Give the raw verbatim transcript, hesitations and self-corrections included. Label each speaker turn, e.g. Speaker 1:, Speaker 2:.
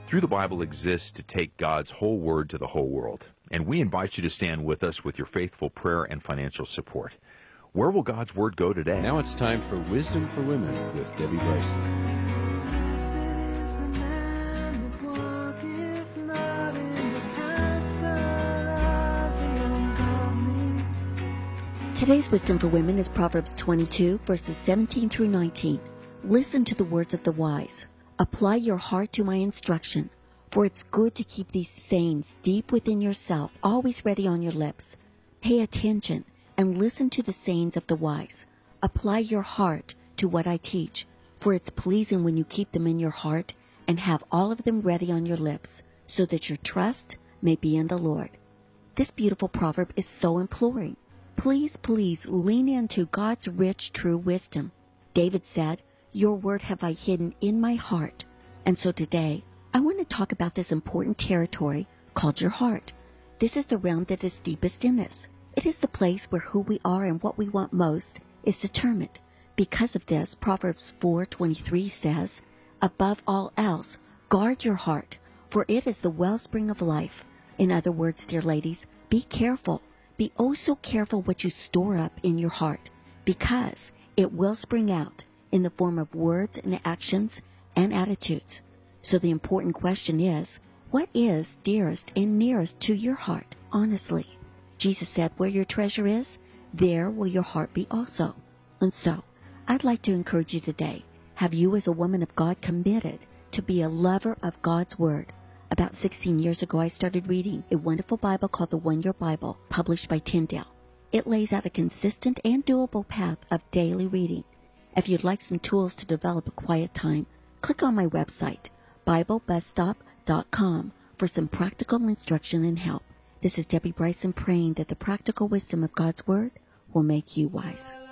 Speaker 1: Through the Bible exists to take God's whole word to the whole world, and we invite you to stand with us with your faithful prayer and financial support. Where will God's word go today?
Speaker 2: Now it's time for Wisdom for Women with Debbie Bryson.
Speaker 3: Today's Wisdom for Women is Proverbs twenty-two, verses seventeen through nineteen. Listen to the words of the wise. Apply your heart to my instruction, for it's good to keep these sayings deep within yourself, always ready on your lips. Pay attention and listen to the sayings of the wise. Apply your heart to what I teach, for it's pleasing when you keep them in your heart and have all of them ready on your lips, so that your trust may be in the Lord. This beautiful proverb is so imploring. Please, please lean into God's rich, true wisdom. David said, "Your word have I hidden in my heart." And so today, I want to talk about this important territory called your heart. This is the realm that is deepest in us. It is the place where who we are and what we want most is determined. Because of this, Proverbs four twenty-three says, "Above all else, guard your heart, for it is the wellspring of life." In other words, dear ladies, be careful. Be oh so careful what you store up in your heart, because it will spring out in the form of words and actions and attitudes. So the important question is, what is dearest and nearest to your heart, honestly? Jesus said, where your treasure is, there will your heart be also. And so, I'd like to encourage you today, have you as a woman of God committed to be a lover of God's Word? About sixteen years ago, I started reading a wonderful Bible called the One Year Bible, published by Tyndale. It lays out a consistent and doable path of daily reading. If you'd like some tools to develop a quiet time, click on my website, Bible Bus Stop dot com, for some practical instruction and help. This is Debbie Bryson praying that the practical wisdom of God's Word will make you wise.